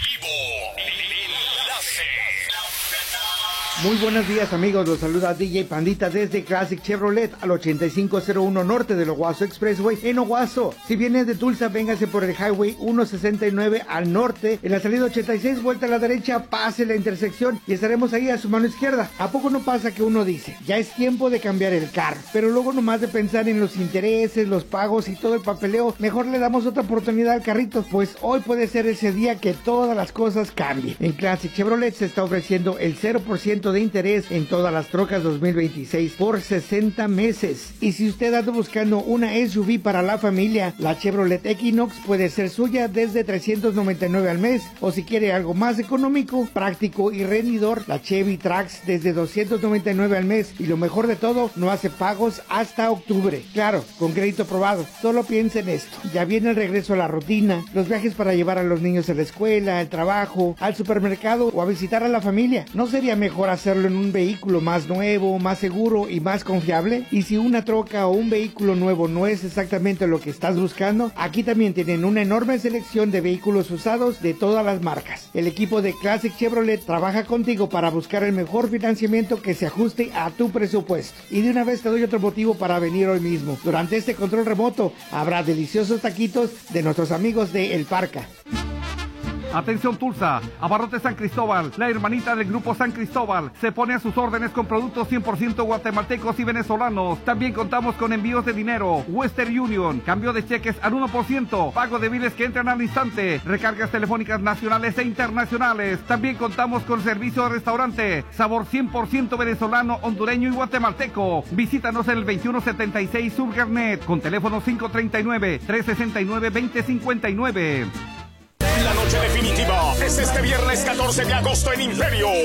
Muy buenos días, amigos, los saluda DJ Pandita desde Classic Chevrolet al 8501 norte del Owasso Expressway en Owasso. Si viene de Tulsa, véngase por el Highway 169 al norte, en la salida 86, vuelta a la derecha, pase la intersección y estaremos ahí a su mano izquierda. ¿A poco no pasa que uno dice, ya es tiempo de cambiar el carro? Pero luego nomás de pensar en los intereses, los pagos y todo el papeleo, mejor le damos otra oportunidad al carrito. Pues hoy puede ser ese día que todas las cosas cambien. En Classic Chevrolet se está ofreciendo el 0% de interés en todas las trocas 2026 por 60 meses. Y si usted anda buscando una SUV para la familia, la Chevrolet Equinox puede ser suya desde $399 al mes, o si quiere algo más económico, práctico y rendidor, la Chevy Trax desde $299 al mes, y lo mejor de todo, no hace pagos hasta octubre. Claro, con crédito aprobado. Solo piensa en esto, ya viene el regreso a la rutina, los viajes para llevar a los niños a la escuela, al trabajo, al supermercado o a visitar a la familia. ¿No sería mejor hacerlo en un vehículo más nuevo, más seguro y más confiable? Y si una troca o un vehículo nuevo no es exactamente lo que estás buscando, aquí también tienen una enorme selección de vehículos usados de todas las marcas. El equipo de Classic Chevrolet trabaja contigo para buscar el mejor financiamiento que se ajuste a tu presupuesto. Y de una vez te doy otro motivo para venir hoy mismo. Durante este control remoto habrá deliciosos taquitos de nuestros amigos de El Parca. Atención Tulsa, Abarrotes San Cristóbal, la hermanita del Grupo San Cristóbal, se pone a sus órdenes con productos 100% guatemaltecos y venezolanos. También contamos con envíos de dinero, Western Union, cambio de cheques al 1%, pago de biles que entran al instante, recargas telefónicas nacionales e internacionales. También contamos con servicio de restaurante, sabor 100% venezolano, hondureño y guatemalteco. Visítanos en el 2176 Sur Garnet, con teléfono 539-369-2059. La noche definitiva es este viernes 14 de agosto en Imperio.